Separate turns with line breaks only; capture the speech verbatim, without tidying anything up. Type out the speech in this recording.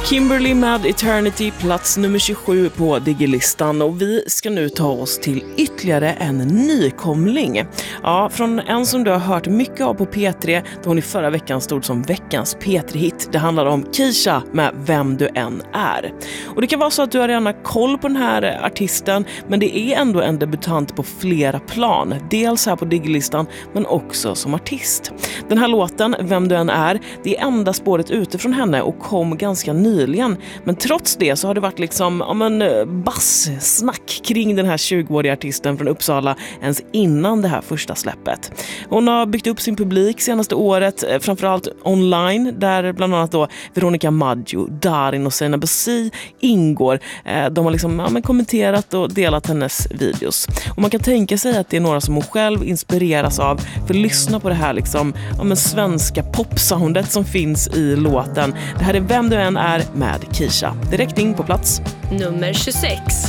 Kimberly med Eternity, plats nummer tjugosju på Digilistan, och vi ska nu ta oss till ytterligare en nykomling. Ja, från en som du har hört mycket av på P tre, då hon i förra veckan stod som veckans P tre-hit. Det handlar om Keisha med Vem du än är. Och det kan vara så att du har redan koll på den här artisten, men det är ändå en debutant på flera plan. Dels här på Digilistan, men också som artist. Den här låten, Vem du än är, det är enda spåret ute från henne och kom ganska nyligen. Men trots det så har det varit liksom ja, men, bass-snack kring den här tjugoåriga artisten från Uppsala ens innan det här första släppet. Hon har byggt upp sin publik senaste året, framförallt online, där bland annat då Veronica Maggio, Darin och Sina Bassi ingår. De har liksom ja, men, kommenterat och delat hennes videos. Och man kan tänka sig att det är några som hon själv inspireras av, för att lyssna på det här liksom, ja, men, svenska popsoundet som finns i låten. Det här är Vem du än är med Keisha. Direkt in på plats
nummer tjugosex.